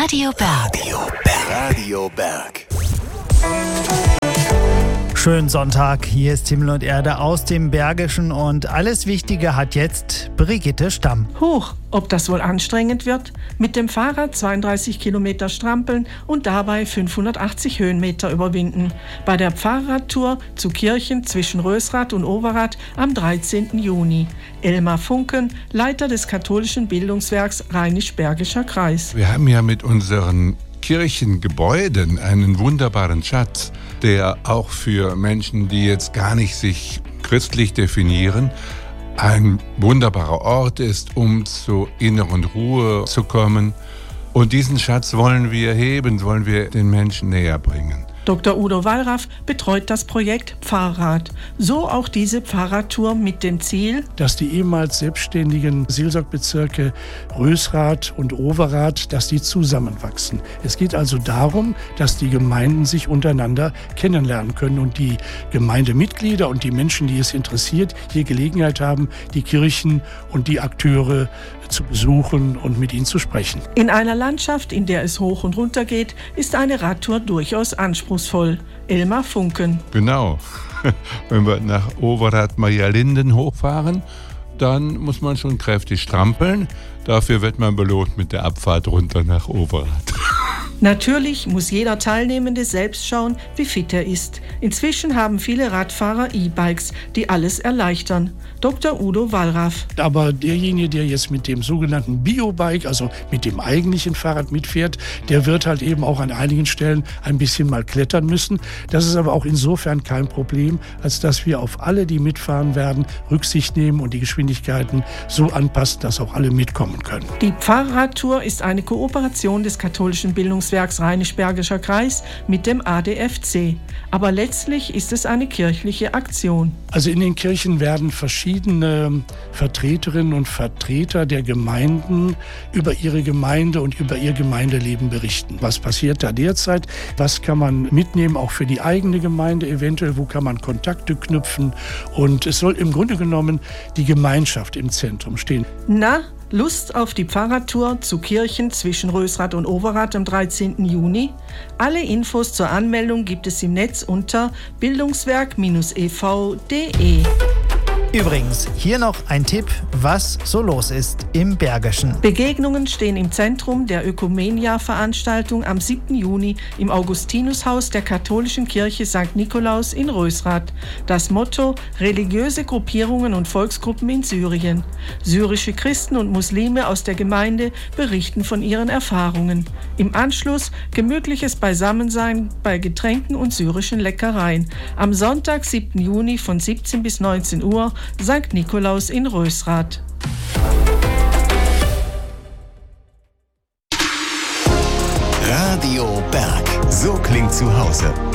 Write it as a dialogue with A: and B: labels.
A: Radio Berg.
B: Radio Berg.
C: Schönen Sonntag, hier ist Himmel und Erde aus dem Bergischen und alles Wichtige hat jetzt Brigitte Stamm.
D: Huch, ob das wohl anstrengend wird? Mit dem Fahrrad 32 Kilometer strampeln und dabei 580 Höhenmeter überwinden. Bei der Fahrradtour zu Kirchen zwischen Rösrath und Overath am 13. Juni. Elmar Funken, Leiter des katholischen Bildungswerks Rheinisch-Bergischer Kreis.
E: Wir haben ja mit unseren Kirchengebäuden einen wunderbaren Schatz, der auch für Menschen, die jetzt gar nicht sich christlich definieren, ein wunderbarer Ort ist, um zur inneren Ruhe zu kommen. Und diesen Schatz wollen wir heben, wollen wir den Menschen näher bringen.
D: Dr. Udo Wallraff betreut das Projekt Pfarrrad. So auch diese Pfarrradtour mit dem Ziel,
F: dass die ehemals selbstständigen Seelsorgbezirke Rösrath und Overath, dass die zusammenwachsen. Es geht also darum, dass die Gemeinden sich untereinander kennenlernen können und die Gemeindemitglieder und die Menschen, die es interessiert, hier Gelegenheit haben, die Kirchen und die Akteure zu besuchen und mit ihnen zu sprechen.
D: In einer Landschaft, in der es hoch und runter geht, ist eine Radtour durchaus anspruchsvoll. Elmar Funken.
E: Genau. Wenn wir nach Overath-Meierlinden hochfahren, dann muss man schon kräftig strampeln. Dafür wird man belohnt mit der Abfahrt runter nach Overath.
D: Natürlich muss jeder Teilnehmende selbst schauen, wie fit er ist. Inzwischen haben viele Radfahrer E-Bikes, die alles erleichtern. Dr. Udo Wallraff.
F: Aber derjenige, der jetzt mit dem sogenannten Biobike, also mit dem eigentlichen Fahrrad mitfährt, der wird halt eben auch an einigen Stellen ein bisschen mal klettern müssen. Das ist aber auch insofern kein Problem, als dass wir auf alle, die mitfahren werden, Rücksicht nehmen und die Geschwindigkeiten so anpassen, dass auch alle mitkommen können.
D: Die Pfarrradtour ist eine Kooperation des katholischen Bildungswerks Rheinisch-Bergischer Kreis mit dem ADFC. Aber letztlich ist es eine kirchliche Aktion.
F: Also in den Kirchen werden verschiedene Vertreterinnen und Vertreter der Gemeinden über ihre Gemeinde und über ihr Gemeindeleben berichten. Was passiert da derzeit? Was kann man mitnehmen, auch für die eigene Gemeinde eventuell? Wo kann man Kontakte knüpfen? Und es soll im Grunde genommen die Gemeinschaft im Zentrum stehen.
D: Na, Lust auf die Pfarrradtour zu Kirchen zwischen Rösrath und Overath am 13. Juni? Alle Infos zur Anmeldung gibt es im Netz unter bildungswerk-ev.de.
C: Übrigens, hier noch ein Tipp, was so los ist im Bergischen.
D: Begegnungen stehen im Zentrum der Ökumenia-Veranstaltung am 7. Juni im Augustinushaus der katholischen Kirche St. Nikolaus in Rösrath. Das Motto: religiöse Gruppierungen und Volksgruppen in Syrien. Syrische Christen und Muslime aus der Gemeinde berichten von ihren Erfahrungen. Im Anschluss gemütliches Beisammensein bei Getränken und syrischen Leckereien. Am Sonntag, 7. Juni von 17 bis 19 Uhr, St. Nikolaus in Rösrath.
B: Radio Berg. So klingt zu Hause.